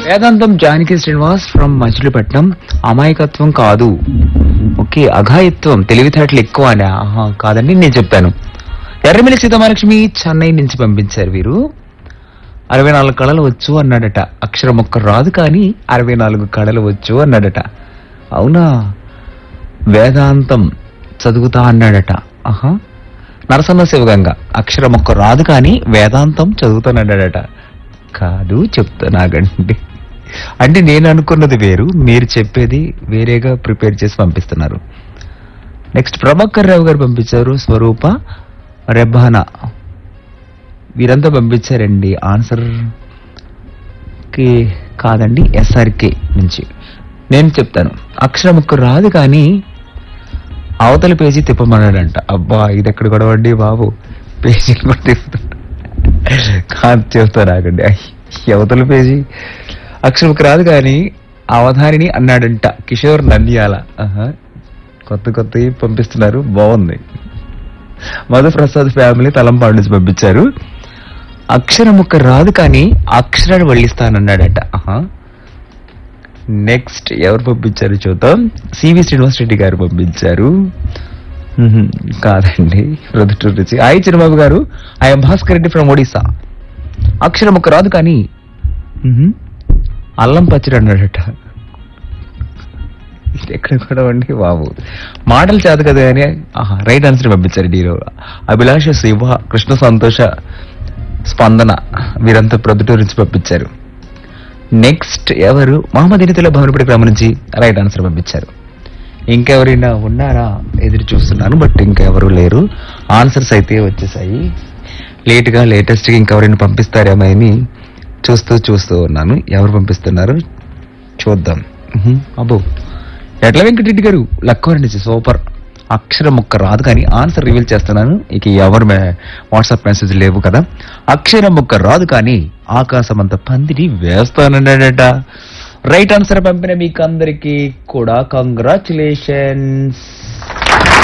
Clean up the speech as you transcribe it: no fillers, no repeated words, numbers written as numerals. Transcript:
వేదాంతం Janaki Srinivas from Machilipatnam. అమాయకత్వం కాదు, okay, అఘాయిత్వం, తెలివితేటలు ఎక్కువ అని. ఆహా కాదండి, నేను చెప్పాను. ఎర్రమిల్లి సీతామహాలక్ష్మి చెన్నై నుంచి పంపించారు వీరు. 64 కళలు వచ్చు అన్నాడట. అక్షరం ఒక్క రాదు కానీ 64 కళలు వచ్చు అన్నాడట. అవునా? వేదాంతం చదువుతా అన్నాడట. ఆహా. నరసన్న శివగంగ అక్షరం ఒక్క రాదు కానీ వేదాంతం చదువుతానన్నాడట. కాదు, చెప్తానాగండి. అంటే నేను అనుకున్నది వేరు, మీరు చెప్పేది వేరేగా ప్రిపేర్ చేసి పంపిస్తున్నారు. నెక్స్ట్ ప్రభాకర్ రావు గారు పంపించారు. స్వరూప, రెబ్బానా వీరంతా పంపించారండి. ఆన్సర్ కి కాదండి, ఎస్ఆర్కే నుంచి. నేను చెప్తాను. అక్షరం ఒక్క రాదు కానీ అవతల పేజీ తిప్పమన్నాడంట. అబ్బా, ఇది ఎక్కడ గొడవండి బాబు, పేజీ కూడా తిప్పుతాడు. కాదు, చెప్తాను ఆగండి. అవతల పేజీ అక్షరం ఒక్క రాదు కానీ అవధానిని అన్నాడంట. కిషోర్ నంద్యాల. కొత్త కొత్తవి పంపిస్తున్నారు, బాగుంది. మధుప్రసాద్ ఫ్యామిలీ తలంపాడు నుంచి పంపించారు. అక్షరం ఒక్క రాదు కానీ అక్షరాన్ని వల్లిస్తానన్నాడట. నెక్స్ట్ ఎవరు పంపించారు చూద్దాం. సివి శ్రీనివాస్ రెడ్డి గారు పంపించారు. కాదండి, ప్రొద్దుటూరు నుంచి. ఐ చిరబాబు గారు, ఐఎమ్ భాస్కర్ రెడ్డి ఫ్రమ్ ఒడిస్సా. అక్షరం ఒక్క రాదు కానీ అల్లం పచ్చడి అన్నాడట. ఎక్కడ కూడా అండి బాబు, మాటలు చేత కదా అని. రైట్ ఆన్సర్ పంపించారు డీరో. అభిలాష, శివ, కృష్ణ సంతోష, స్పందన వీరంతా ప్రొద్దుటూరు నుంచి పంపించారు. నెక్స్ట్ ఎవరు? మహమ్మద్ ఇనితుల భవనపడి గ్రామం నుంచి రైట్ ఆన్సర్ పంపించారు. ఇంకెవరైనా ఉన్నారా ఎదురు చూస్తున్నాను, బట్ ఇంకెవరు లేరు. ఆన్సర్స్ అయితే వచ్చేసాయి. లేటెస్ట్ గా ఇంకెవరైనా పంపిస్తారేమో అని చూస్తూ ఉన్నాను. ఎవరు పంపిస్తున్నారు చూద్దాం. అబ్బో, ఎట్ల వెంకటరెడ్డి గారు లక్కవరం నుంచి సూపర్. అక్షరం ఒక్క రాదు కానీ ఆన్సర్ రివీల్ చేస్తున్నాను. ఇక ఎవరు వాట్సాప్ మెసేజ్ లేవు కదా. అక్షరం ఒక్క రాదు కానీ ఆకాశం అంత పందిరి వేస్తానన్నాడట. రైట్ ఆన్సర్ పంపిన మీకు అందరికీ కూడా కంగ్రాచులేషన్స్.